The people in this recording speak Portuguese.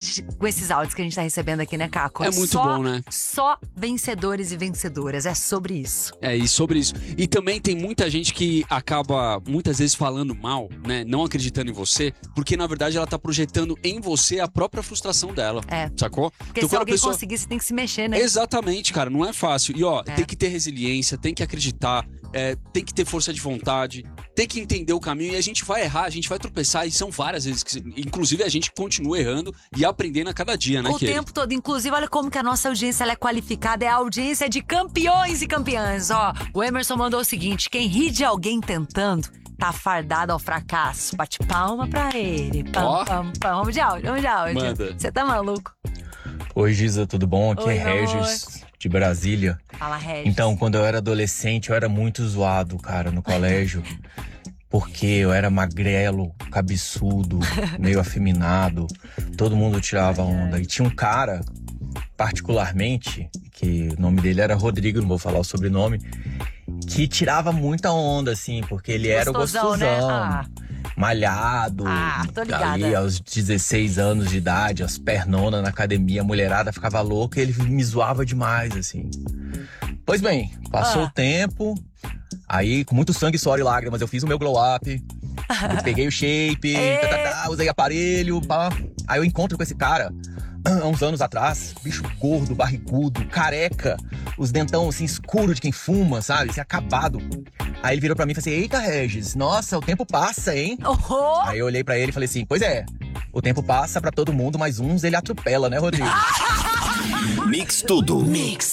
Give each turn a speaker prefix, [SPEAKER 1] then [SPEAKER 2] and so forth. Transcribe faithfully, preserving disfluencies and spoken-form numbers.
[SPEAKER 1] gente, com esses áudios que a gente tá recebendo aqui, né, Caco?
[SPEAKER 2] É muito
[SPEAKER 1] só,
[SPEAKER 2] bom, né?
[SPEAKER 1] Só vencedores e vencedoras, é sobre isso.
[SPEAKER 2] É, e sobre isso. E também tem muita gente que acaba, muitas vezes, falando mal, né? Não acreditando em você, porque, na verdade, ela tá projetando em você a própria frustração dela.
[SPEAKER 1] É.
[SPEAKER 2] Sacou?
[SPEAKER 1] Porque
[SPEAKER 2] Então,
[SPEAKER 1] se
[SPEAKER 2] quando a
[SPEAKER 1] alguém
[SPEAKER 2] pessoa...
[SPEAKER 1] conseguir, você tem que se mexer, né?
[SPEAKER 2] Exatamente, cara, não é fácil. E ó,
[SPEAKER 1] É.
[SPEAKER 2] tem que ter resiliência, tem que acreditar, é, tem que ter força de vontade, tem que entender o caminho. E a gente vai errar, a gente vai tropeçar, e são várias vezes que, inclusive, a gente continua errando e aprendendo a cada dia, né,
[SPEAKER 1] O
[SPEAKER 2] Kelly?
[SPEAKER 1] tempo todo. Inclusive, olha como que a nossa audiência ela é qualificada. É a audiência de campeões e campeãs. Ó, o Emerson mandou o seguinte: quem ri de alguém tentando tá fardado ao fracasso. Bate palma pra ele. Pam,
[SPEAKER 2] Ó.
[SPEAKER 1] pam, pam. Vamos de áudio, vamos de áudio.
[SPEAKER 2] Manda.
[SPEAKER 1] Você tá maluco?
[SPEAKER 3] Oi, Giza, tudo bom? Aqui
[SPEAKER 1] Oi,
[SPEAKER 3] é
[SPEAKER 1] meu
[SPEAKER 3] Regis, de Brasília.
[SPEAKER 1] Fala, Regis.
[SPEAKER 3] Então, quando eu era adolescente, eu era muito zoado, cara, no colégio. Porque eu era magrelo, cabeçudo, meio afeminado. Todo mundo tirava onda. E tinha um cara, particularmente, que o nome dele era Rodrigo, não vou falar o sobrenome, que tirava muita onda, assim, porque ele era o
[SPEAKER 1] Gostosão,
[SPEAKER 3] gostosão.
[SPEAKER 1] né? Ah.
[SPEAKER 3] Malhado,
[SPEAKER 1] Ah, tô ligada.
[SPEAKER 3] ali aos dezesseis anos de idade, as pernonas na academia, a mulherada ficava louca e ele me zoava demais, assim. Pois bem, passou
[SPEAKER 1] Ah.
[SPEAKER 3] o tempo, aí com muito sangue, suor e lágrimas eu fiz o meu glow up, eu peguei o shape, tá, tá, tá, usei aparelho, pá. Aí eu encontro com esse cara, há uns anos atrás, bicho gordo, barrigudo, careca, os dentão assim escuro de quem fuma, sabe, assim, acabado. Aí ele virou pra mim e falou assim: eita, Regis, nossa, o tempo passa, hein?
[SPEAKER 1] Oh!
[SPEAKER 3] Aí eu olhei pra ele e falei assim: pois é, o tempo passa pra todo mundo, mas uns ele atropela, né, Rodrigo?
[SPEAKER 4] Mix Tudo.
[SPEAKER 1] Mix.